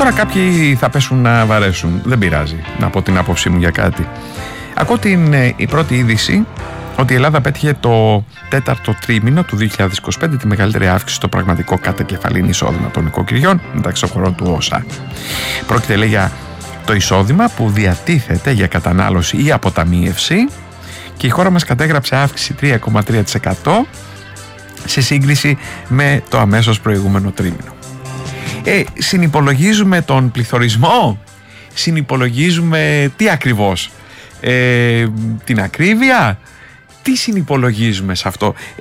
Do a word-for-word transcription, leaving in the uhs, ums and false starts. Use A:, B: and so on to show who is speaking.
A: Τώρα κάποιοι θα πέσουν να βαρέσουν. Δεν πειράζει να πω την άποψή μου για κάτι. Ακούω την η πρώτη είδηση ότι η Ελλάδα πέτυχε το τέταρτο τρίμηνο του δύο χιλιάδες είκοσι πέντε τη μεγαλύτερη αύξηση στο πραγματικό κατακεφαλήν εισόδημα των νοικοκυριών μεταξύ των χωρών του ΩΣΑ. Πρόκειται, λέει, για το εισόδημα που διατίθεται για κατανάλωση ή αποταμίευση και η χώρα μας κατέγραψε αύξηση τρία κόμμα τρία τοις εκατό σε σύγκριση με το αμέσως προηγούμενο τρίμηνο. Ε, συνυπολογίζουμε τον πληθωρισμό, συνυπολογίζουμε τι ακριβώς, ε, την ακρίβεια, τι συνυπολογίζουμε σε αυτό.